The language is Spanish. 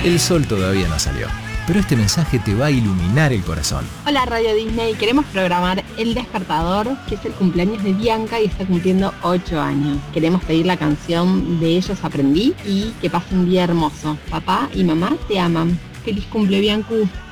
El sol todavía no salió, pero este mensaje te va a iluminar el corazón. Hola Radio Disney, queremos programar El Despertador, que es el cumpleaños de Bianca y está cumpliendo 8 años. Queremos pedir la canción De Ellos Aprendí y que pase un día hermoso. Papá y mamá te aman. Feliz cumple, Biancu.